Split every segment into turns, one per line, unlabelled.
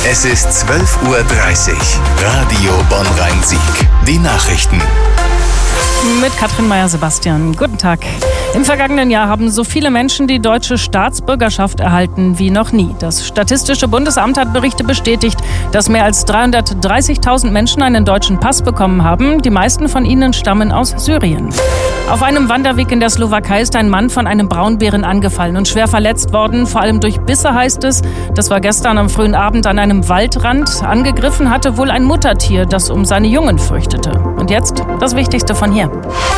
Es ist 12:30 Uhr. Radio Bonn-Rhein-Sieg. Die Nachrichten.
Mit Katrin Meyer-Sebastian. Guten Tag. Im vergangenen Jahr haben so viele Menschen die deutsche Staatsbürgerschaft erhalten wie noch nie. Das Statistische Bundesamt hat Berichte bestätigt, dass mehr als 330.000 Menschen einen deutschen Pass bekommen haben. Die meisten von ihnen stammen aus Syrien. Auf einem Wanderweg in der Slowakei ist ein Mann von einem Braunbären angefallen und schwer verletzt worden. Vor allem durch Bisse, heißt es. Das war gestern am frühen Abend an einem Waldrand. Angegriffen hatte wohl ein Muttertier, das um seine Jungen fürchtete. Und jetzt das Wichtigste von hier.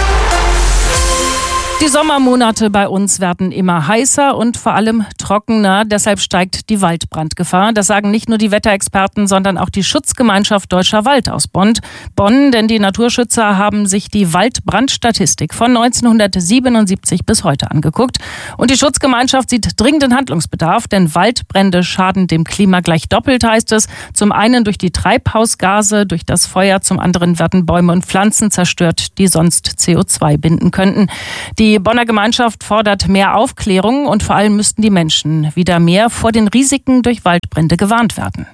Die Sommermonate bei uns werden immer heißer und vor allem trockener. Deshalb steigt die Waldbrandgefahr. Das sagen nicht nur die Wetterexperten, sondern auch die Schutzgemeinschaft Deutscher Wald aus Bonn. Denn die Naturschützer haben sich die Waldbrandstatistik von 1977 bis heute angeguckt. Und die Schutzgemeinschaft sieht dringenden Handlungsbedarf, denn Waldbrände schaden dem Klima gleich doppelt, heißt es. Zum einen durch die Treibhausgase, durch das Feuer, zum anderen werden Bäume und Pflanzen zerstört, die sonst CO2 binden könnten. Die Bonner Gemeinschaft fordert mehr Aufklärung und vor allem müssten die Menschen wieder mehr vor den Risiken durch Waldbrände gewarnt werden.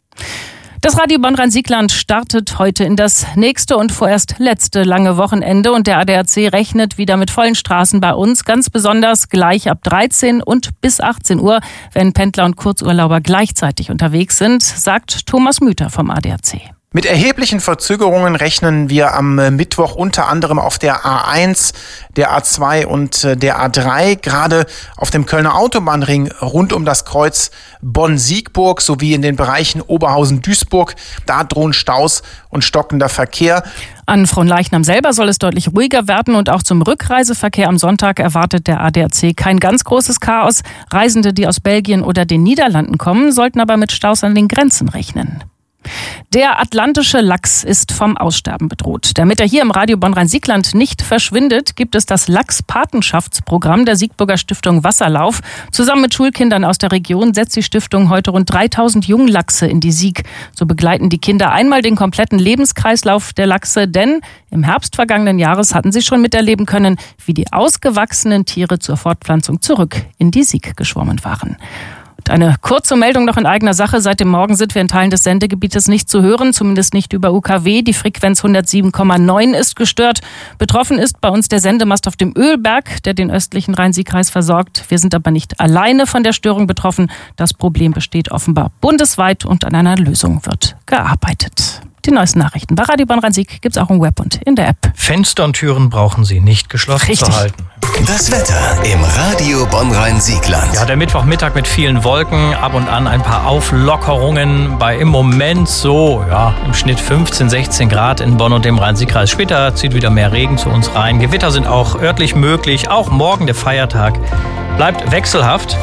Das Radio Bonn-Rhein-Sieg-Land startet heute in das nächste und vorerst letzte lange Wochenende und der ADAC rechnet wieder mit vollen Straßen bei uns, ganz besonders gleich ab 13 und bis 18 Uhr, wenn Pendler und Kurzurlauber gleichzeitig unterwegs sind, sagt Thomas Müther vom ADAC.
Mit erheblichen Verzögerungen rechnen wir am Mittwoch unter anderem auf der A1, der A2 und der A3, gerade auf dem Kölner Autobahnring rund um das Kreuz Bonn-Siegburg sowie in den Bereichen Oberhausen-Duisburg. Da drohen Staus und stockender Verkehr.
An Fronleichnam selber soll es deutlich ruhiger werden und auch zum Rückreiseverkehr am Sonntag erwartet der ADAC kein ganz großes Chaos. Reisende, die aus Belgien oder den Niederlanden kommen, sollten aber mit Staus an den Grenzen rechnen. Der atlantische Lachs ist vom Aussterben bedroht. Damit er hier im Radio Bonn-Rhein-Sieg-Land nicht verschwindet, gibt es das Lachs-Patenschaftsprogramm der Siegburger Stiftung Wasserlauf. Zusammen mit Schulkindern aus der Region setzt die Stiftung heute rund 3000 Junglachse in die Sieg. So begleiten die Kinder einmal den kompletten Lebenskreislauf der Lachse, denn im Herbst vergangenen Jahres hatten sie schon miterleben können, wie die ausgewachsenen Tiere zur Fortpflanzung zurück in die Sieg geschwommen waren. Eine kurze Meldung noch in eigener Sache. Seit dem Morgen sind wir in Teilen des Sendegebietes nicht zu hören, zumindest nicht über UKW. Die Frequenz 107,9 ist gestört. Betroffen ist bei uns der Sendemast auf dem Ölberg, der den östlichen Rhein-Sieg-Kreis versorgt. Wir sind aber nicht alleine von der Störung betroffen. Das Problem besteht offenbar bundesweit und an einer Lösung wird gearbeitet. Die neuesten Nachrichten bei Radio Bonn-Rhein-Sieg gibt es auch im Web und in der App.
Fenster und Türen brauchen Sie nicht geschlossen zu halten.
Das Wetter im Radio Bonn-Rhein-Sieg-Land.
Ja, der Mittwochmittag mit vielen Wolken, ab und an ein paar Auflockerungen bei im Moment so, im Schnitt 15, 16 Grad in Bonn und dem Rhein-Sieg-Kreis. Später zieht wieder mehr Regen zu uns rein. Gewitter sind auch örtlich möglich. Auch morgen, der Feiertag, bleibt wechselhaft.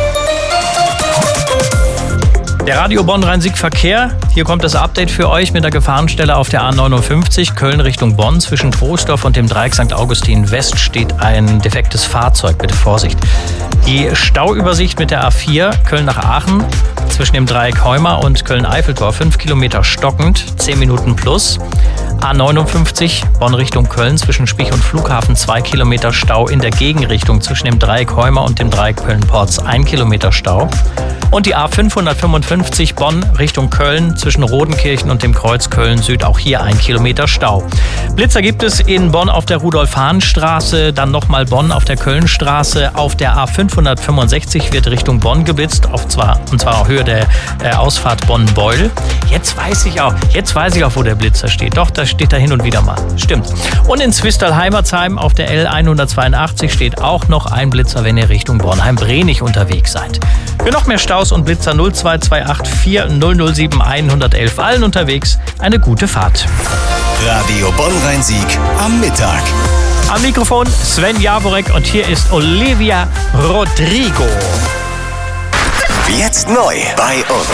Der Radio Bonn-Rhein-Sieg-Verkehr. Hier kommt das Update für euch mit der Gefahrenstelle auf der A59 Köln Richtung Bonn. Zwischen Troisdorf und dem Dreieck St. Augustin West steht ein defektes Fahrzeug. Bitte Vorsicht. Die Stauübersicht mit der A4 Köln nach Aachen zwischen dem Dreieck Heuma und Köln-Eiffeltor 5 Kilometer stockend, 10 Minuten plus. A59 Bonn Richtung Köln zwischen Spich und Flughafen 2 Kilometer Stau in der Gegenrichtung zwischen dem Dreieck Heuma und dem Dreieck Köln-Porz 1 Kilometer Stau. Und die A555 Bonn Richtung Köln zwischen Rodenkirchen und dem Kreuz Köln Süd, auch hier 1 Kilometer Stau. Blitzer gibt es in Bonn auf der Rudolf-Hahn-Straße, dann nochmal Bonn auf der Kölnstraße. Auf der A565 wird Richtung Bonn geblitzt, und zwar auf Höhe der Ausfahrt Bonn-Beul. Jetzt weiß ich auch, wo der Blitzer steht. Doch, das steht da hin und wieder mal. Stimmt. Und in Zwistal-Heimersheim auf der L182 steht auch noch ein Blitzer, wenn ihr Richtung Bornheim-Brenig unterwegs seid. Für noch mehr Staus und Blitzer 02284 007 111 allen unterwegs eine gute Fahrt.
Radio Bonn-Rhein-Sieg am Mittag.
Am Mikrofon Sven Jaworek und hier ist Olivia Rodrigo.
Jetzt neu bei uns.